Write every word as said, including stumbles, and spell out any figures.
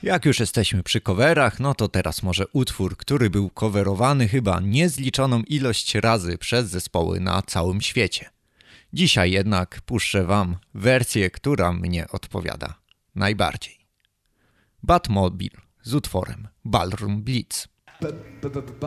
Jak już jesteśmy przy coverach, no to teraz może utwór, który był coverowany chyba niezliczoną ilość razy przez zespoły na całym świecie. Dzisiaj jednak puszczę wam wersję, która mnie odpowiada najbardziej. Batmobile z utworem Ballroom Blitz.